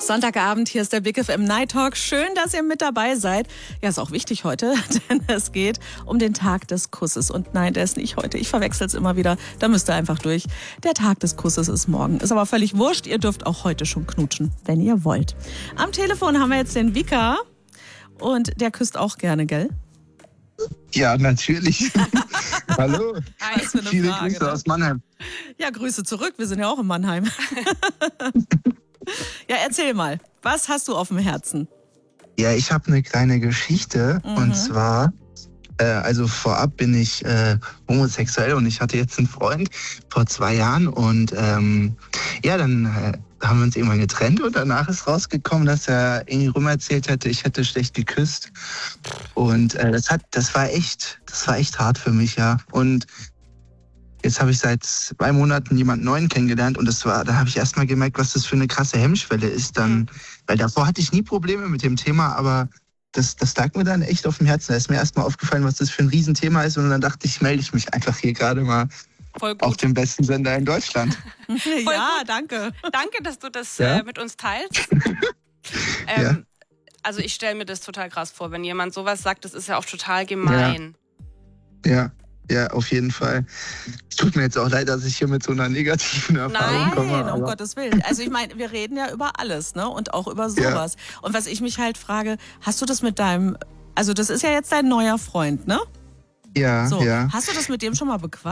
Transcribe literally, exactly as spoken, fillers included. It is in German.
Sonntagabend, hier ist der Big F M Night Talk. Schön, dass ihr mit dabei seid. Ja, ist auch wichtig heute, denn es geht um den Tag des Kusses. Und nein, der ist nicht heute. Ich verwechsel es immer wieder. Da müsst ihr einfach durch. Der Tag des Kusses ist morgen. Ist aber völlig wurscht. Ihr dürft auch heute schon knutschen, wenn ihr wollt. Am Telefon haben wir jetzt den Vika. Und der küsst auch gerne, gell? Ja, natürlich. Hallo. Hi, ist für eine Viele Frage, Grüße ne? aus Mannheim. Ja, Grüße zurück. Wir sind ja auch in Mannheim. Ja, erzähl mal. Was hast du auf dem Herzen? Ja, ich habe eine kleine Geschichte. Mhm. Und zwar, äh, also vorab bin ich äh, homosexuell und ich hatte jetzt einen Freund vor zwei Jahren. Und ähm, ja, dann äh, haben wir uns irgendwann getrennt und danach ist rausgekommen, dass er irgendwie rum erzählt hätte, ich hätte schlecht geküsst. Und äh, das hat, das war echt, das war echt hart für mich, ja. Und jetzt habe ich seit zwei Monaten jemanden Neuen kennengelernt und das war, da habe ich erst mal gemerkt, was das für eine krasse Hemmschwelle ist. Dann, weil davor hatte ich nie Probleme mit dem Thema, aber das, das lag mir dann echt auf dem Herzen. Da ist mir erst mal aufgefallen, was das für ein Riesenthema ist und dann dachte ich, melde ich mich einfach hier gerade mal Voll auf gut. dem besten Sender in Deutschland. Ja, gut. danke. Danke, dass du das Ja? äh, mit uns teilst. ähm, Ja. Also ich stelle mir das total krass vor, wenn jemand sowas sagt, das ist ja auch total gemein. Ja, ja, auf jeden Fall. Es tut mir jetzt auch leid, dass ich hier mit so einer negativen Erfahrung Nein, komme. Nein, um aber- Gottes Willen. Also ich meine, wir reden ja über alles, ne? Und auch über sowas. Und was ich mich halt frage, hast du das mit deinem, also das ist ja jetzt dein neuer Freund, ne? Ja, So, ja. hast du das mit dem schon mal bequatscht?